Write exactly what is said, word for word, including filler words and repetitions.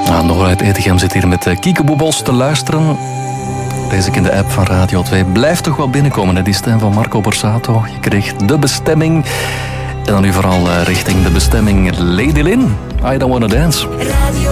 Nou, Nora uit Etegem zit hier met Kiekeboebels te luisteren. Lees ik in de app van Radio twee. Blijft toch wel binnenkomen, hè? Die stem van Marco Borsato. Je kreeg De Bestemming. En dan nu vooral richting de bestemming Lady Lynn. I Don't Wanna Dance. Radio